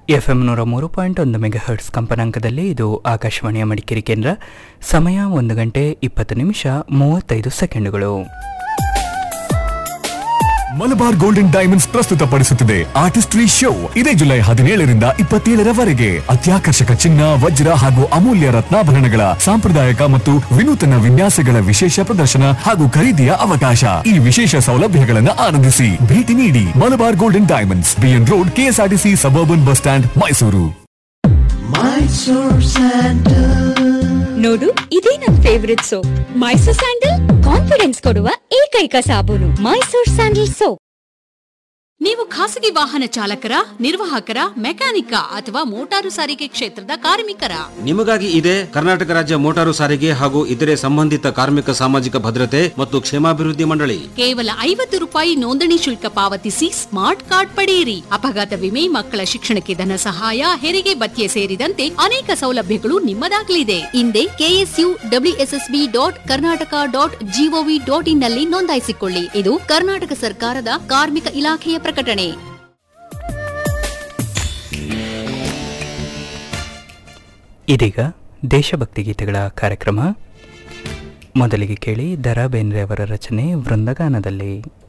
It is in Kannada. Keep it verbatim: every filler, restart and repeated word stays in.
ಎಫ್ಎಂ ನೂರ ಮೂರು ಪಾಯಿಂಟ್ ಒಂದು ಮೆಗಾ ಹರ್ಟ್ಸ್ ಕಂಪನಾಂಕದಲ್ಲಿ ಇದು ಆಕಾಶವಾಣಿಯ ಮಡಿಕೇರಿ ಕೇಂದ್ರ. ಸಮಯ ಒಂದು ಗಂಟೆ ಇಪ್ಪತ್ತು ನಿಮಿಷ ಮೂವತ್ತೈದು ಸೆಕೆಂಡುಗಳು. Malabar golden diamonds ಪ್ರಸ್ತುತಪಡಿಸುತ್ತಿದೆ artistry show. ಇದೇ ಜುಲೈ ಹದಿನೇಳರಿಂದ ಇಪ್ಪತ್ತೇಳರವರೆಗೆ ಅತ್ಯಾಕರ್ಷಕ ಚಿನ್ನ, ವಜ್ರ ಹಾಗೂ ಅಮೂಲ್ಯ ರತ್ನಾಭರಣಗಳ ಸಾಂಪ್ರದಾಯಿಕ ಮತ್ತು ವಿನೂತನ ವಿನ್ಯಾಸಗಳ ವಿಶೇಷ ಪ್ರದರ್ಶನ ಹಾಗೂ ಖರೀದಿಯ ಅವಕಾಶ. ಈ ವಿಶೇಷ ಸೌಲಭ್ಯಗಳನ್ನು ಆನಂದಿಸಿ. ಭೇಟಿ ನೀಡಿ Malabar golden diamonds, B N road, KSRTC suburban bus stand, Mysuru. ನೋಡು, ಇದೇ ನನ್ favourite soap. Mysore sandal confidence ಕೊಡುವ ಏಕೈಕ ಸಾಬೂನು. Mysore sandal soap. ನೀವು ಖಾಸಗಿ ವಾಹನ ಚಾಲಕರ, ನಿರ್ವಾಹಕರ, ಮೆಕ್ಯಾನಿಕ ಅಥವಾ ಮೋಟಾರು ಸಾರಿಗೆ ಕ್ಷೇತ್ರದ ಕಾರ್ಮಿಕರ? ನಿಮಗಾಗಿ ಇದೆ ಕರ್ನಾಟಕ ರಾಜ್ಯ ಮೋಟಾರು ಸಾರಿಗೆ ಹಾಗೂ ಇತರೆ ಸಂಬಂಧಿತ ಕಾರ್ಮಿಕ ಸಾಮಾಜಿಕ ಭದ್ರತೆ ಮತ್ತು ಕ್ಷೇಮಾಭಿವೃದ್ಧಿ ಮಂಡಳಿ. ಕೇವಲ ಐವತ್ತು ರೂಪಾಯಿ ನೋಂದಣಿ ಶುಲ್ಕ ಪಾವತಿಸಿ ಸ್ಮಾರ್ಟ್ ಕಾರ್ಡ್ ಪಡೆಯಿರಿ. ಅಪಘಾತ ವಿಮೆ, ಮಕ್ಕಳ ಶಿಕ್ಷಣಕ್ಕೆ ಧನ ಸಹಾಯ, ಹೆರಿಗೆ ಭತ್ಯೆ ಸೇರಿದಂತೆ ಅನೇಕ ಸೌಲಭ್ಯಗಳು ನಿಮ್ಮದಾಗಲಿದೆ. ಹಿಂದೆ KSU WSSB dot Karnataka dot gov dot in ನಲ್ಲಿ ನೋಂದಾಯಿಸಿಕೊಳ್ಳಿ. ಇದು ಕರ್ನಾಟಕ ಸರ್ಕಾರದ ಕಾರ್ಮಿಕ ಇಲಾಖೆಯ ಪ್ರಕಟಣೆ. ಇದೀಗ ದೇಶಭಕ್ತಿ ಗೀತೆಗಳ ಕಾರ್ಯಕ್ರಮ. ಮೊದಲಿಗೆ ಕೇಳಿ ದ ರಾ ಬೇಂದ್ರೆ ಅವರ ರಚನೆ ವೃಂದಗಾನದಲ್ಲಿ.